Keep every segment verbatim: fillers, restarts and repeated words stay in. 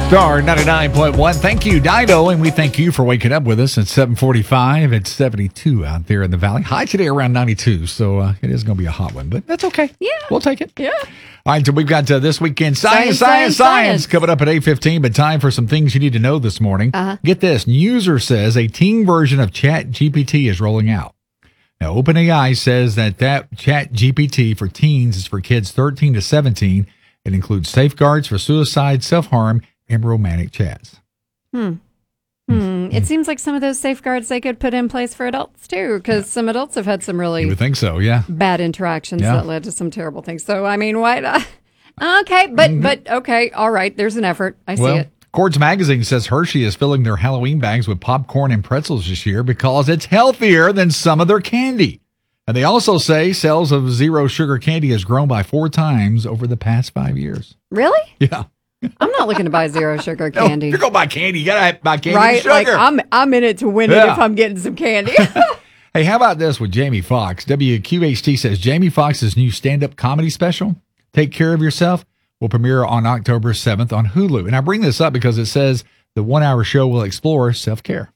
Star ninety-nine point one. Thank you, Dido, and we thank you for waking up with us at seven forty-five. It's seventy-two out there in the valley. High today around ninety-two, so uh, it is going to be a hot one, but that's okay. Yeah. We'll take it. Yeah. All right, so we've got uh, this weekend science, Science, science, science, science, science. coming up at eight fifteen, but time for some things you need to know this morning. Uh-huh. Get this. User says a teen version of Chat G P T is rolling out. Now, OpenAI says that that Chat G P T for teens is for kids thirteen to seventeen. It includes safeguards for suicide, self-harm, and romantic chats. Hmm. Hmm. It seems like some of those safeguards they could put in place for adults too, because some adults have had some You really would think so, yeah. bad interactions Yeah. that led to some terrible things. So, I mean, what? Uh, okay, but Mm-hmm. but okay, all right. There's an effort. I see Well, it. Quartz Magazine says Hershey is filling their Halloween bags with popcorn and pretzels this year because it's healthier than some of their candy. And they also say sales of zero sugar candy has grown by four times over the past five years. Really? Yeah. I'm not looking to buy zero sugar No, candy. if you're going to buy candy, you got to buy candy Right? and sugar. Like I'm I'm in it to win Yeah. it if I'm getting some candy. Hey, how about this with Jamie Foxx? W Q H T says Jamie Foxx's new stand-up comedy special, Take Care of Yourself, will premiere on October seventh on Hulu. And I bring this up because it says the one-hour show will explore self-care.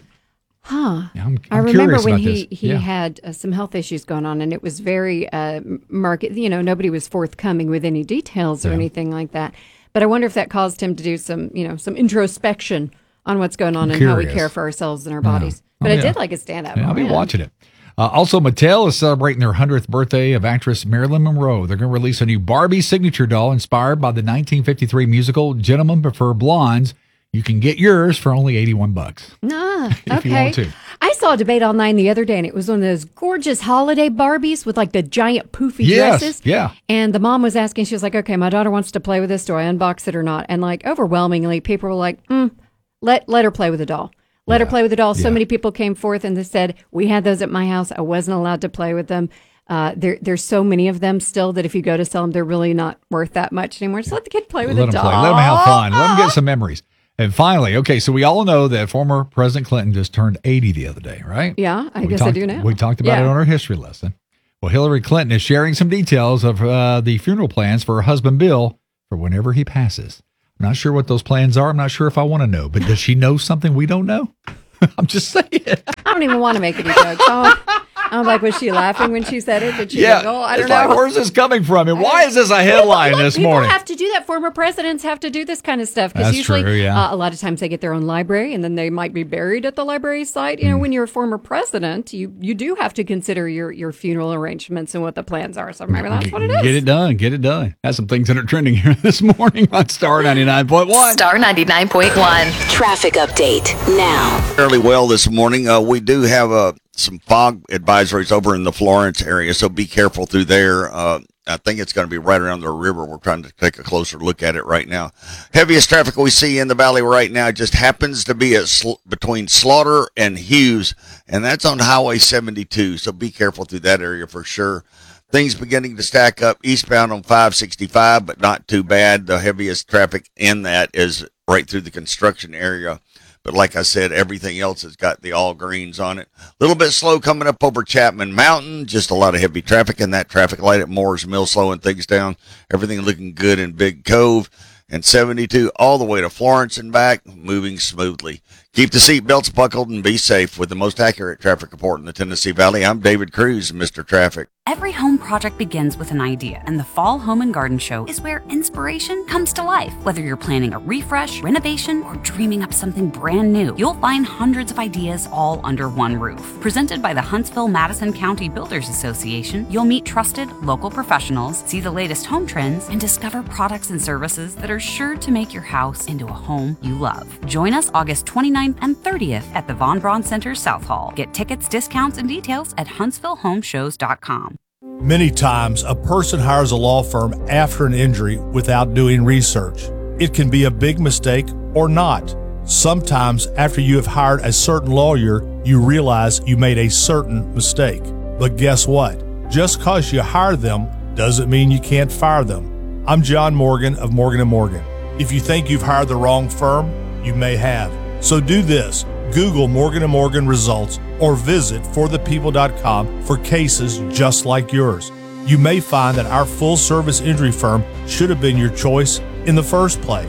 Huh. Yeah, I'm, I I'm remember curious when about he, this. he Yeah. had uh, some health issues going on, and it was very uh, market. You know, nobody was forthcoming with any details or Yeah. anything like that. But I wonder if that caused him to do some, you know, some introspection on what's going on I'm and how we curious. care for ourselves and our bodies. But Oh, I yeah. did like his stand-up. Yeah, I'll Oh, be man. watching it. Uh, also, Mattel is celebrating their hundredth birthday of actress Marilyn Monroe. They're going to release a new Barbie signature doll inspired by the nineteen fifty-three musical Gentlemen Prefer Blondes. You can get yours for only eighty-one bucks. Ah, If you okay. want to. I saw a debate online the other day, and it was one of those gorgeous holiday Barbies with like the giant poofy Yes, dresses. yeah. And the mom was asking, she was like, okay, my daughter wants to play with this. Do I unbox it or not? And like overwhelmingly, people were like, mm, let, let her play with the doll. Let her play with the doll. So yeah. many people came forth and they said, we had those at my house. I wasn't allowed to play with them. Uh, there, there's so many of them still that if you go to sell them, they're really not worth that much anymore. Just let the kid play with Let the them doll. play. Let them have fun. Let them get some memories. And finally, okay, so we all know that former President Clinton just turned eighty the other day, right? Yeah, I We guess I talked- do now. We talked about Yeah. it on our history lesson. Well, Hillary Clinton is sharing some details of uh, the funeral plans for her husband, Bill, for whenever he passes. I'm not sure what those plans are. I'm not sure if I want to know, but does she know something we don't know? I'm just saying. I don't even want to make any jokes. Oh, I'm like, was she laughing when she said it? Did she Yeah, giggle? I don't it's know. like, where's this coming from? And why is this a headline Look, this people morning? have to do that. Former presidents have to do this kind of stuff because That's usually, true, yeah. uh, a lot of times they get their own library and then they might be buried at the library site. You know, Mm. when you're a former president, you you do have to consider your your funeral arrangements and what the plans are. So maybe that's what it is. Get it done. Get it done. That's some things that are trending here this morning on Star ninety-nine point one. Star ninety-nine point one. Traffic update now. Fairly well this morning. Uh, we do have uh, some fog advisories over in the Florence area, so be careful through there. Uh, I think it's going to be right around the river. We're trying to take a closer look at it right now. Heaviest traffic we see in the valley right now just happens to be at sl- between Slaughter and Hughes, and that's on Highway seventy-two, so be careful through that area for sure. Things beginning to stack up eastbound on five sixty-five, but not too bad. The heaviest traffic in that is right through the construction area. But like I said, everything else has got the all greens on it. A little bit slow coming up over Chapman Mountain. Just a lot of heavy traffic in that traffic light at Moore's Mill slowing things down. Everything looking good in Big Cove. And seventy-two all the way to Florence and back, moving smoothly. Keep the seatbelts buckled and be safe. With the most accurate traffic report in the Tennessee Valley, I'm David Cruz, Mister Traffic. Every home project begins with an idea, and the Fall Home and Garden Show is where inspiration comes to life. Whether you're planning a refresh, renovation, or dreaming up something brand new, you'll find hundreds of ideas all under one roof. Presented by the Huntsville-Madison County Builders Association, you'll meet trusted local professionals, see the latest home trends, and discover products and services that are sure to make your house into a home you love. Join us August twenty-ninth and thirtieth at the Von Braun Center South Hall. Get tickets, discounts, and details at huntsville home shows dot com. Many times, a person hires a law firm after an injury without doing research. It can be a big mistake or not. Sometimes, after you have hired a certain lawyer, you realize you made a certain mistake. But guess what? Just because you hire them doesn't mean you can't fire them. I'm John Morgan of Morgan and Morgan. If you think you've hired the wrong firm, you may have. So do this. Google Morgan and Morgan results or visit for the people dot com for cases just like yours. You may find that our full-service injury firm should have been your choice in the first place.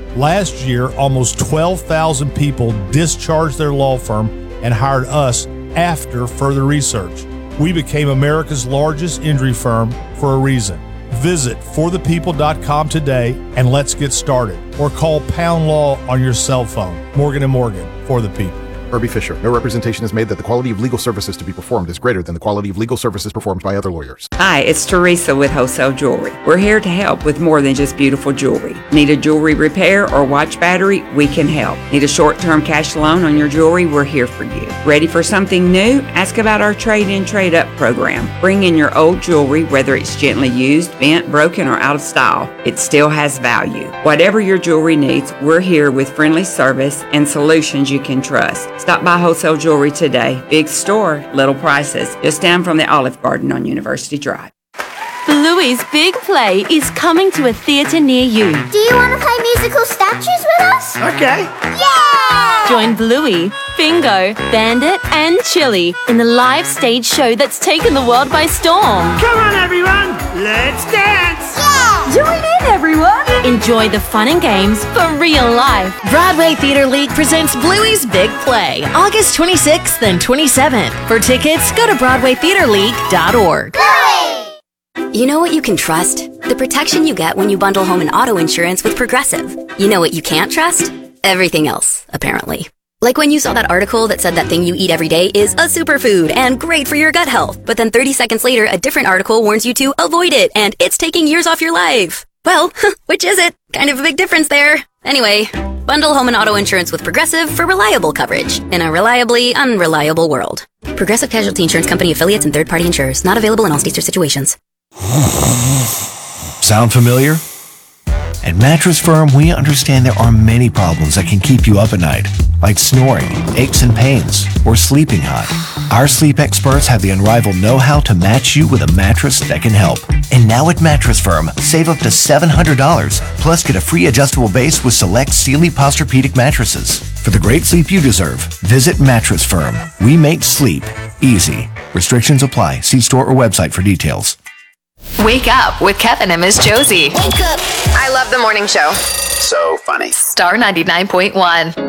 Last year, almost twelve thousand people discharged their law firm and hired us after further research. We became America's largest injury firm for a reason. Visit for the people dot com today and let's get started. Or call Pound Law on your cell phone. Morgan and Morgan, for the people. Herbie Fisher. No representation is made that the quality of legal services to be performed is greater than the quality of legal services performed by other lawyers. Hi, it's Teresa with Wholesale Jewelry. We're here to help with more than just beautiful jewelry. Need a jewelry repair or watch battery? We can help. Need a short-term cash loan on your jewelry? We're here for you. Ready for something new? Ask about our trade-in, trade-up program. Bring in your old jewelry, whether it's gently used, bent, broken, or out of style. It still has value. Whatever your jewelry needs, we're here with friendly service and solutions you can trust. Stop by Wholesale Jewelry today. Big store, little prices. Just down from the Olive Garden on University Drive. Bluey's Big Play is coming to a theatre near you. Do you want to play musical statues with us? Okay. Yeah! Join Bluey, Bingo, Bandit, and Chili in the live stage show that's taken the world by storm. Come on, everyone. Let's dance. Yeah! Join in, everyone. Enjoy the fun and games for real life. Broadway Theater League presents Bluey's Big Play, August twenty-sixth and twenty-seventh. For tickets, go to broadway theater league dot org. You know what you can trust? The protection you get when you bundle home and auto insurance with Progressive. You know what you can't trust? Everything else, apparently. Like when you saw that article that said that thing you eat every day is a superfood and great for your gut health, but then thirty seconds later, a different article warns you to avoid it and it's taking years off your life. Well, which is it? Kind of a big difference there. Anyway, bundle home and auto insurance with Progressive for reliable coverage in a reliably unreliable world. Progressive Casualty Insurance Company affiliates and third-party insurers. Not available in all states or situations. Sound familiar? At Mattress Firm, we understand there are many problems that can keep you up at night, like snoring, aches and pains, or sleeping hot. Our sleep experts have the unrivaled know-how to match you with a mattress that can help. And now at Mattress Firm, save up to seven hundred dollars, plus get a free adjustable base with select Sealy Posturepedic mattresses. For the great sleep you deserve, visit Mattress Firm. We make sleep easy. Restrictions apply. See store or website for details. Wake up with Kevin and Miss Josie. Wake up. I love the morning show. So funny. Star ninety-nine point one.